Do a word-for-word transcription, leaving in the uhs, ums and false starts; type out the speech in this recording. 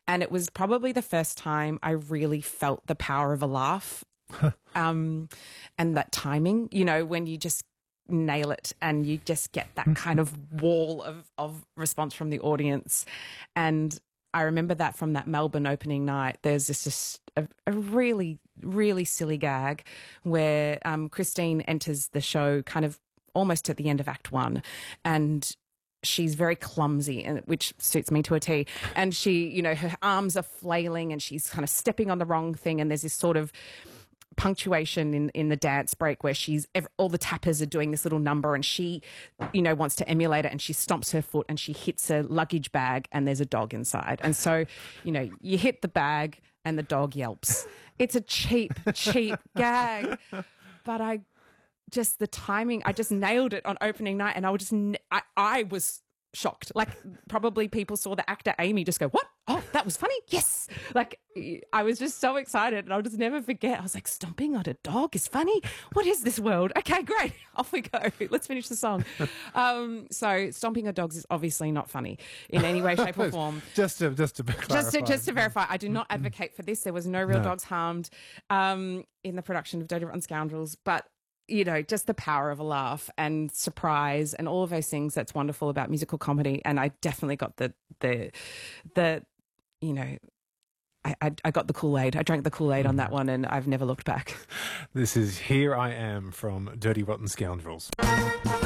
And it was probably the first time I really felt the power of a laugh um, and that timing, you know, when you just nail it and you just get that kind of wall of, of response from the audience. And I remember that from that Melbourne opening night, there's this just a, a really, really silly gag where um, Christine enters the show kind of almost at the end of Act One, and she's very clumsy, and which suits me to a T. And she, you know, her arms are flailing and she's kind of stepping on the wrong thing. And there's this sort of punctuation in, in the dance break where she's, all the tappers are doing this little number and she, you know, wants to emulate it, and she stomps her foot and she hits a luggage bag and there's a dog inside. And so, you know, you hit the bag and the dog yelps. It's a cheap, cheap gag. But I just the timing, I just nailed it on opening night, and I was just, I, I was shocked. Like, probably people saw the actor Amy just go, "What? Oh, that was funny. Yes." Like, I was just so excited, and I'll just never forget. I was like, stomping on a dog is funny? What is this world? Okay, great. Off we go. Let's finish the song. Um, so stomping on dogs is obviously not funny in any way, shape or form. Just to, just to clarify. Just to, just to verify, I do not advocate for this. There was no real No. dogs harmed um, in the production of Dirty Rotten Scoundrels, but you know, just the power of a laugh and surprise and all of those things that's wonderful about musical comedy. And I definitely got the, the, the, you know, I, I, I got the Kool-Aid. I drank the Kool-Aid on that one, and I've never looked back. This is Here I Am from Dirty Rotten Scoundrels.